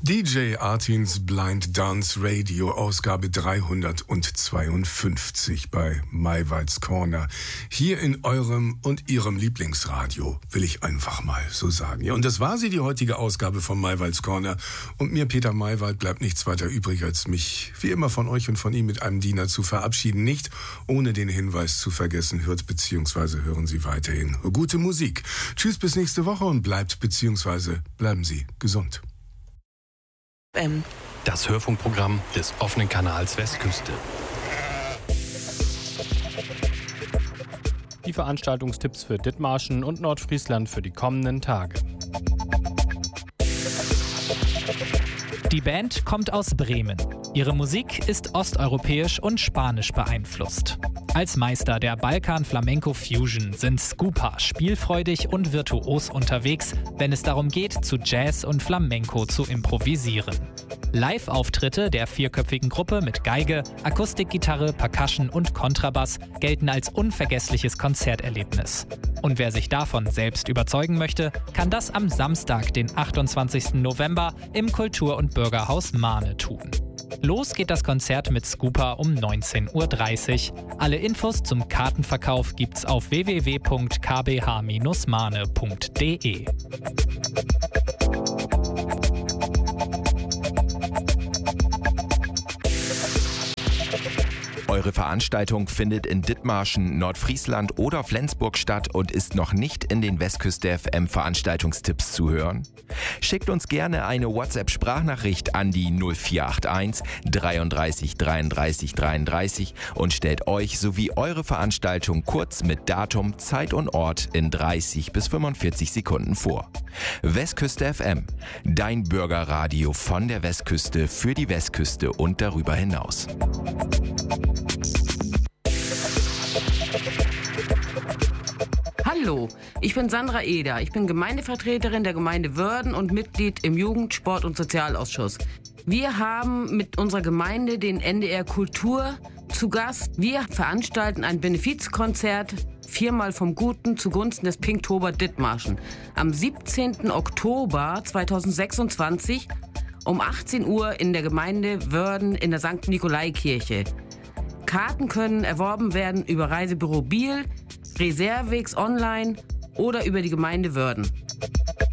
DJ Artins Blind Dance Radio, Ausgabe 352 bei Maywalds Corner. Hier in eurem und ihrem Lieblingsradio, will ich einfach mal so sagen. Ja, und das war sie, die heutige Ausgabe von Maywalds Corner. Und mir, Peter Maywald, bleibt nichts weiter übrig, als mich wie immer von euch und von ihm mit einem Diener zu verabschieden. Nicht ohne den Hinweis zu vergessen, hört bzw. hören Sie weiterhin gute Musik. Tschüss, bis nächste Woche und bleibt bzw. bleiben Sie gesund. Das Hörfunkprogramm des offenen Kanals Westküste. Die Veranstaltungstipps für Dithmarschen und Nordfriesland für die kommenden Tage. Die Band kommt aus Bremen. Ihre Musik ist osteuropäisch und spanisch beeinflusst. Als Meister der Balkan-Flamenco-Fusion sind Scoopa spielfreudig und virtuos unterwegs, wenn es darum geht, zu Jazz und Flamenco zu improvisieren. Live-Auftritte der vierköpfigen Gruppe mit Geige, Akustikgitarre, Percussion und Kontrabass gelten als unvergessliches Konzerterlebnis. Und wer sich davon selbst überzeugen möchte, kann das am Samstag, den 28. November, im Kultur- und Bürgerhaus Mahne tun. Los geht das Konzert mit Scoopa um 19:30 Uhr. Alle Infos zum Kartenverkauf gibt's auf www.kbh-mahne.de. Eure Veranstaltung findet in Dithmarschen, Nordfriesland oder Flensburg statt und ist noch nicht in den Westküste FM Veranstaltungstipps zu hören? Schickt uns gerne eine WhatsApp-Sprachnachricht an die 0481 33 33 33 und stellt euch sowie eure Veranstaltung kurz mit Datum, Zeit und Ort in 30 bis 45 Sekunden vor. Westküste FM, dein Bürgerradio von der Westküste für die Westküste und darüber hinaus. Hallo, ich bin Sandra Eder. Ich bin Gemeindevertreterin der Gemeinde Wörden und Mitglied im Jugend-, Sport- und Sozialausschuss. Wir haben mit unserer Gemeinde den NDR Kultur zu Gast. Wir veranstalten ein Benefizkonzert, 4-mal vom Guten zugunsten des Pinktober Dithmarschen. Am 17. Oktober 2026 um 18 Uhr in der Gemeinde Wörden in der St. Nikolai-Kirche. Karten können erworben werden über Reisebüro Biel, Reservex online oder über die Gemeinde Wörden.